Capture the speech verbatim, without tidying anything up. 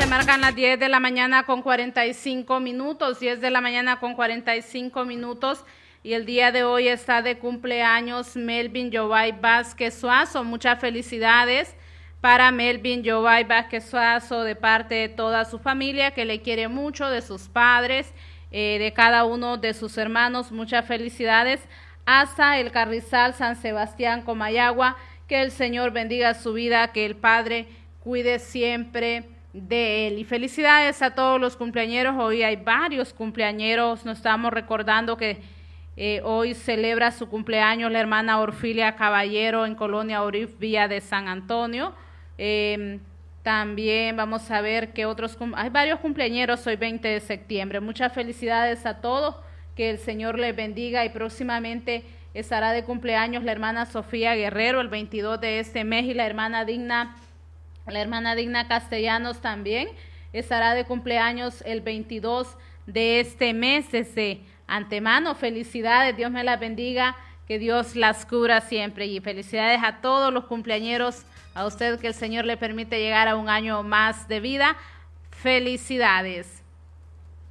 se marcan las diez de la mañana con cuarenta y cinco minutos, diez de la mañana con cuarenta y cinco minutos, y el día de hoy está de cumpleaños Melvin Yovay Vázquez Suazo. Muchas felicidades para Melvin Yovay Vázquez Suazo de parte de toda su familia, que le quiere mucho, de sus padres, eh, de cada uno de sus hermanos. Muchas felicidades hasta el Carrizal San Sebastián, Comayagua. Que el Señor bendiga su vida, que el Padre cuide siempre de él. Y felicidades a todos los cumpleañeros. Hoy hay varios cumpleañeros. Nos estamos recordando que eh, hoy celebra su cumpleaños la hermana Orfilia Caballero en Colonia Orif, Villa de San Antonio. Eh, también vamos a ver que otros, hay varios cumpleañeros hoy veinte de septiembre. Muchas felicidades a todos, que el Señor les bendiga. Y próximamente estará de cumpleaños la hermana Sofía Guerrero el veintidós de este mes, y la hermana Digna, la hermana Digna Castellanos también estará de cumpleaños el veintidós de este mes. Desde antemano, felicidades, Dios me las bendiga, que Dios las cubra siempre, y felicidades a todos los cumpleañeros, a usted que el Señor le permite llegar a un año más de vida. Felicidades.